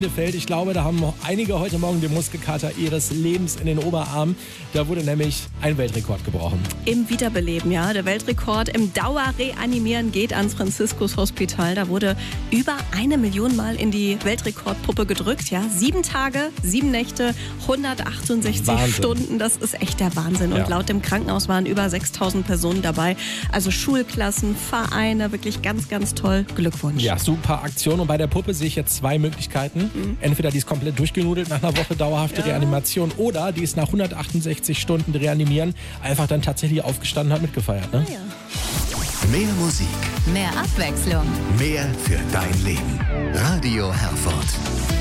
Bielefeld. Ich glaube, da haben noch einige heute Morgen den Muskelkater ihres Lebens in den Oberarm. Da wurde nämlich ein Weltrekord gebrochen. Im Wiederbeleben, ja. Der Weltrekord im Dauerreanimieren geht ans Franziskus-Hospital. Da wurde über 1 Million Mal in die Weltrekordpuppe gedrückt. Ja. 7 Tage, 7 Nächte, 168 Wahnsinn. Stunden. Das ist echt der Wahnsinn. Und laut dem Krankenhaus waren über 6.000 Personen dabei. Also Schulklassen, Vereine, wirklich ganz, ganz toll. Glückwunsch. Ja, super Aktion. Und bei der Puppe sehe ich jetzt 2 Möglichkeiten. Entweder die ist komplett durchgenudelt nach einer Woche dauerhafte Reanimation oder die ist nach 168 Stunden Reanimieren einfach dann tatsächlich aufgestanden, hat mitgefeiert. Ne? Ja. Mehr Musik, Mehr Abwechslung. mehr für dein Leben. Radio Herford.